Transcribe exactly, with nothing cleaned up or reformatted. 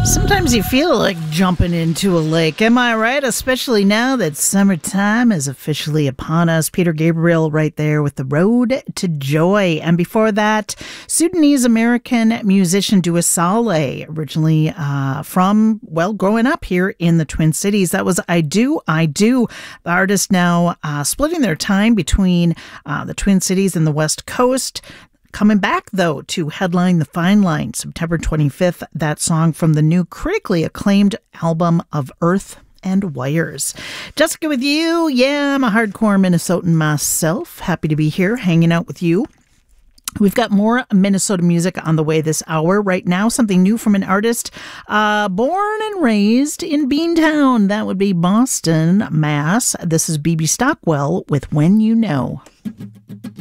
Sometimes you feel like jumping into a lake, am I right? Especially now that summertime is officially upon us. Peter Gabriel right there with The Road to Joy. And before that, Sudanese-American musician Dua Saleh, originally uh, from, well, growing up here in the Twin Cities. That was I Do, I Do. The artist now uh, splitting their time between uh, the Twin Cities and the West Coast. Coming back, though, to headline the Fine Line, September twenty-fifth, that song from the new critically acclaimed album of Earth and Wires. Jessica with you. Yeah, I'm a hardcore Minnesotan myself. Happy to be here hanging out with you. We've got more Minnesota music on the way this hour. Right now, something new from an artist uh, born and raised in Beantown. That would be Boston, Mass. This is B B Stockwell with When You Know.